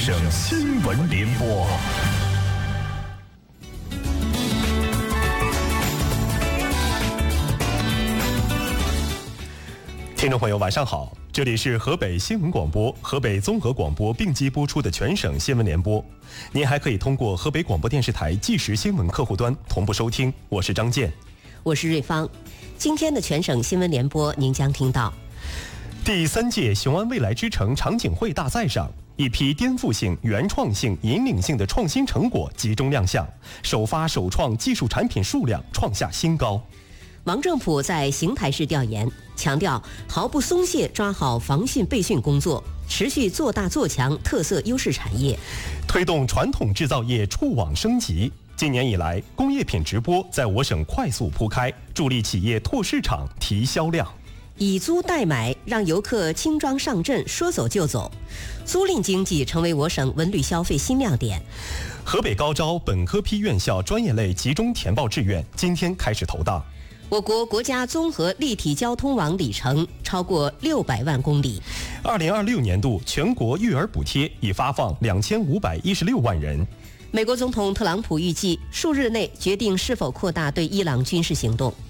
省新闻联播。听众朋友，晚上好，这里是河北新闻广播、河北综合广播并机播出的全省新闻联播。您还可以通过河北广播电视台即时新闻客户端同步收听。我是张健， 我是瑞芳。今天的全省新闻联播，您将听到： 第3届雄安未来之城场景会大赛上，一批颠覆性、原创性、引领性的创新成果集中亮相，首发首创技术产品数量创下新高。 王政府在邢台市调研，强调毫不松懈抓好防汛备汛工作，持续做大做强特色优势产业， 推动传统制造业触网升级。今年以来，工业品直播在我省快速铺开，助力企业拓市场、提销量。 以租代买，让游客轻装上阵，说走就走。租赁经济成为我省文旅消费新亮点。 河北高招本科批院校专业类集中填报志愿今天开始投档。 我国国家综合立体交通网里程超过600万公里。 2026年度全国育儿补贴已发放2516万人。 美国总统特朗普预计数日内决定是否扩大对伊朗军事行动。